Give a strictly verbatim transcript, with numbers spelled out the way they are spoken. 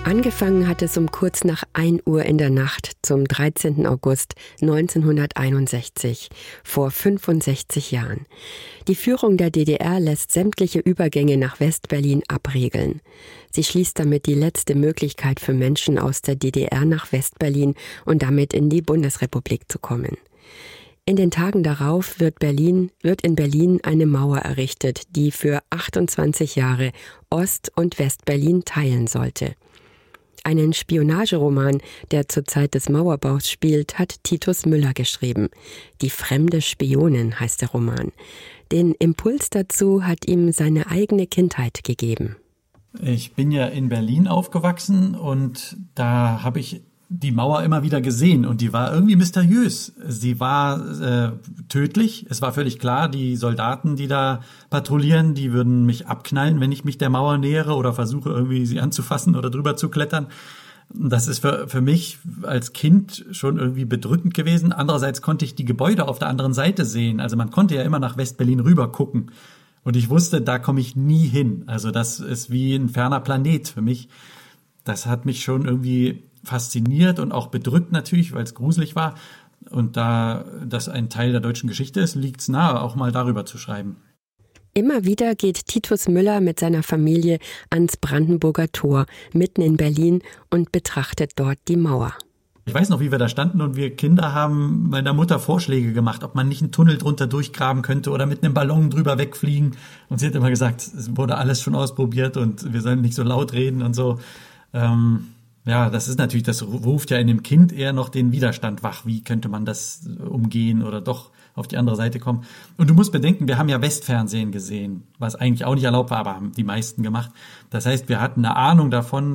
Angefangen hat es um kurz nach ein Uhr in der Nacht zum dreizehnten August neunzehnhunderteinundsechzig, vor fünfundsechzig Jahren. Die Führung der D D R lässt sämtliche Übergänge nach West-Berlin abriegeln. Sie schließt damit die letzte Möglichkeit für Menschen aus der D D R nach West-Berlin und damit in die Bundesrepublik zu kommen. In den Tagen darauf wird Berlin, wird in Berlin eine Mauer errichtet, die für achtundzwanzig Jahre Ost- und West-Berlin teilen sollte. Einen Spionageroman, der zur Zeit des Mauerbaus spielt, hat Titus Müller geschrieben. Die fremde Spionin heißt der Roman. Den Impuls dazu hat ihm seine eigene Kindheit gegeben. Ich bin ja in Berlin aufgewachsen und da habe ich die Mauer immer wieder gesehen und die war irgendwie mysteriös. Sie war äh, tödlich. Es war völlig klar, die Soldaten, die da patrouillieren, die würden mich abknallen, wenn ich mich der Mauer nähere oder versuche, irgendwie sie anzufassen oder drüber zu klettern. Das ist für, für mich als Kind schon irgendwie bedrückend gewesen. Andererseits konnte ich die Gebäude auf der anderen Seite sehen. Also man konnte ja immer nach West-Berlin rüber gucken. Und ich wusste, da komme ich nie hin. Also das ist wie ein ferner Planet für mich. Das hat mich schon irgendwie fasziniert und auch bedrückt natürlich, weil es gruselig war. Und da das ein Teil der deutschen Geschichte ist, liegt es nahe, auch mal darüber zu schreiben. Immer wieder geht Titus Müller mit seiner Familie ans Brandenburger Tor, mitten in Berlin, und betrachtet dort die Mauer. Ich weiß noch, wie wir da standen und wir Kinder haben meiner Mutter Vorschläge gemacht, ob man nicht einen Tunnel drunter durchgraben könnte oder mit einem Ballon drüber wegfliegen. Und sie hat immer gesagt, es wurde alles schon ausprobiert und wir sollen nicht so laut reden und so. Ähm, Ja, das ist natürlich, das ruft ja in dem Kind eher noch den Widerstand wach. Wie könnte man das umgehen oder doch auf die andere Seite kommen? Und du musst bedenken, wir haben ja Westfernsehen gesehen, was eigentlich auch nicht erlaubt war, aber haben die meisten gemacht. Das heißt, wir hatten eine Ahnung davon,